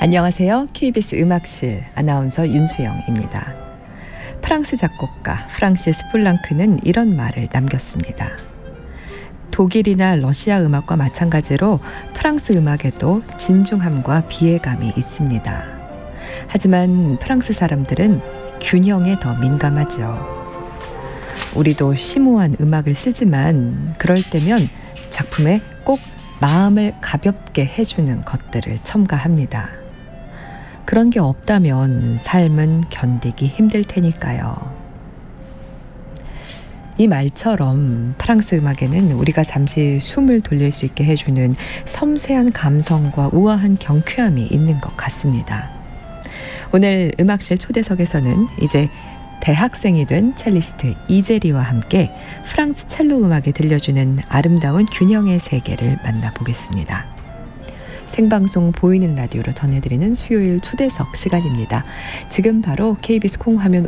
안녕하세요. KBS 음악실 아나운서 윤수영입니다. 프랑스 작곡가 프랑시스 풀랑크는 이런 말을 남겼습니다. 독일이나 러시아 음악과 마찬가지로 프랑스 음악에도 진중함과 비애감이 있습니다. 하지만 프랑스 사람들은 균형에 더 민감하죠. 우리도 심오한 음악을 쓰지만 그럴 때면 작품에 꼭 마음을 가볍게 해주는 것들을 첨가합니다. 그런 게 없다면 삶은 견디기 힘들 테니까요. 이 말처럼 프랑스 음악에는 우리가 잠시 숨을 돌릴 수 있게 해주는 섬세한 감성과 우아한 경쾌함이 있는 것 같습니다. 오늘 음악실 초대석에서는 이제 대학생이 된 첼리스트 이재리와 함께 프랑스 첼로 음악에 들려주는 아름다운 균형의 세계를 만나보겠습니다. 생방송 보이는 라디오로 전해드리는 수요일 초대석 시간입니다. 지금 바로 KBS 콩 화면